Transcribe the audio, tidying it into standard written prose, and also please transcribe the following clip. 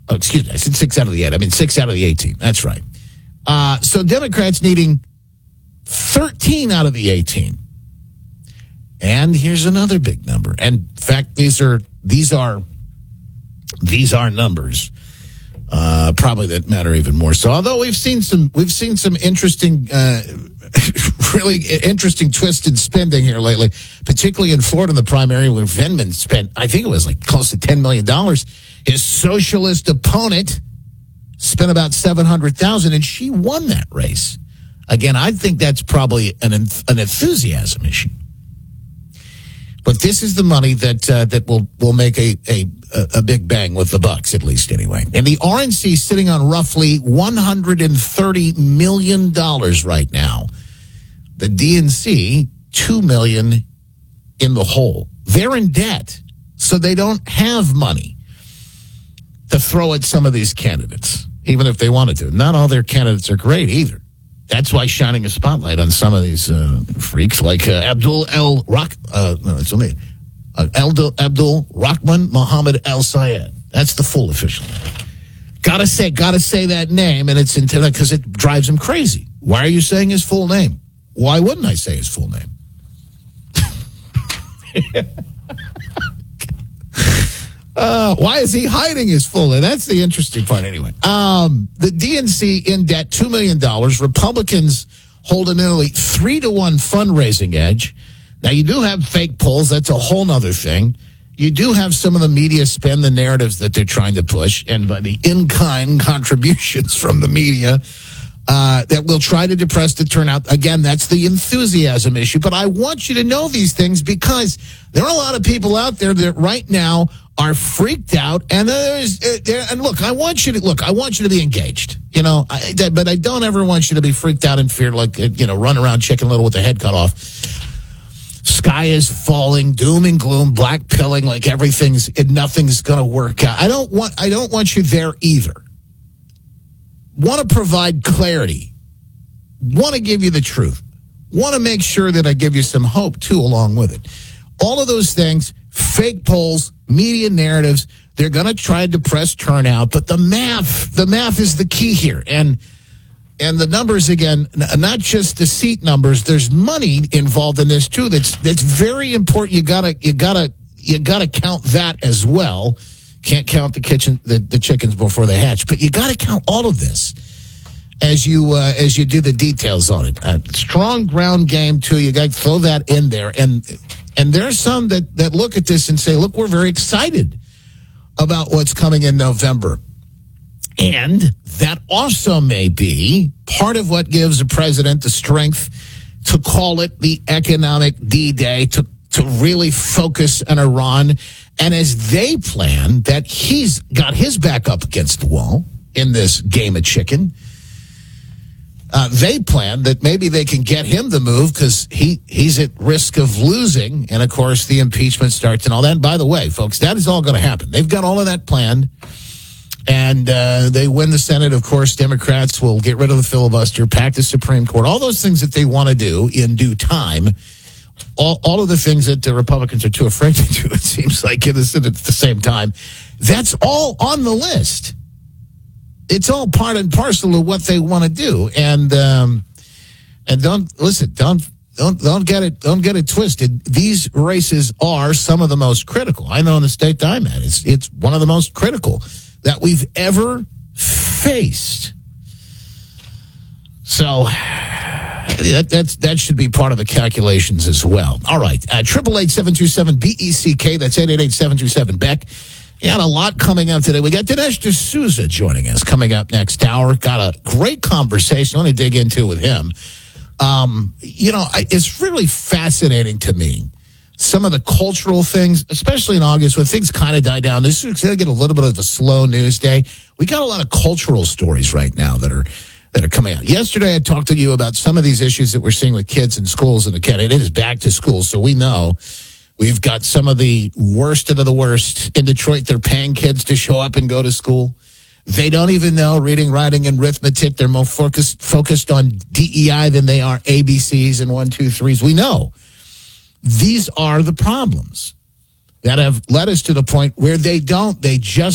Oh, excuse me. I said 6 out of the 8. I mean 6 out of the 18. That's right. So Democrats needing 13 out of the 18. And here's another big number. And in fact, these are numbers probably that matter even more so. Although we've seen some interesting, really interesting twisted spending here lately, particularly in Florida in the primary, where Vindman spent, I think it was like close to $10 million. His socialist opponent spent about $700,000, and she won that race. Again, I think that's probably an enthusiasm issue. But this is the money that will make a big bang with the Bucks, at least anyway. And the RNC is sitting on roughly $130 million right now. The DNC, $2 million in the hole. They're in debt, so they don't have money to throw at some of these candidates, even if they wanted to. Not all their candidates are great either. That's why shining a spotlight on some of these freaks like Abdul Rahman Mohammed Al Sayed. That's the full official name. Gotta say that name, and it's intended because it drives him crazy. Why are you saying his full name? Why wouldn't I say his full name? Why is he hiding his full name? That's the interesting part anyway. The DNC in debt, $2 million. Republicans hold a nearly 3-to-1 fundraising edge. Now, you do have fake polls. That's a whole other thing. You do have some of the media spin the narratives that they're trying to push, and by the in-kind contributions from the media that will try to depress the turnout. Again, that's the enthusiasm issue. But I want you to know these things because there are a lot of people out there that right now are freaked out, and look, I want you to be engaged, but I don't ever want you to be freaked out and feared, like, run around Chicken Little with the head cut off. Sky is falling, doom and gloom, black pilling, like nothing's going to work out. I don't want you there either. Want to provide clarity. Want to give you the truth. Want to make sure that I give you some hope too along with it. All of those things, fake polls, media narratives, they're going to try to depress turnout, but the math is the key here. And the numbers, again, not just the seat numbers, there's money involved in this too. That's very important. You gotta count that as well. Can't count the chickens before they hatch, but you gotta count all of this as you do the details on it. Strong ground game too. You got to throw that in there. And there's some that look at this and say, look, we're very excited about what's coming in November. And that also may be part of what gives the president the strength to call it the economic D-Day, to really focus on Iran. And as they plan that he's got his back up against the wall in this game of chicken, they plan that maybe they can get him to move because he's at risk of losing. And, of course, the impeachment starts and all that. And by the way, folks, that is all going to happen. They've got all of that planned. And they win the Senate. Of course, Democrats will get rid of the filibuster, pack the Supreme Court, all those things that they want to do in due time. All of the things that the Republicans are too afraid to do, it seems like, in the Senate at the same time. That's all on the list. It's all part and parcel of what they want to do. And don't get it twisted. These races are some of the most critical. I know in the state that I'm at, it's one of the most critical that we've ever faced. So that should be part of the calculations as well. All right, 888-727-BECK. That's 888-727-BECK. We got a lot coming up today. We got Dinesh D'Souza joining us coming up next hour. Got a great conversation I want to dig into with him. It's really fascinating to me, some of the cultural things, especially in August when things kind of die down. This is going to get a little bit of a slow news day. We got a lot of cultural stories right now that are coming out. Yesterday, I talked to you about some of these issues that we're seeing with kids in schools, and again, it is back to school, so we know we've got some of the worst of the worst in Detroit. They're paying kids to show up and go to school. They don't even know reading, writing, and arithmetic. They're more focused on DEI than they are ABCs and 1, 2, 3s. We know these are the problems that have led us to the point where they just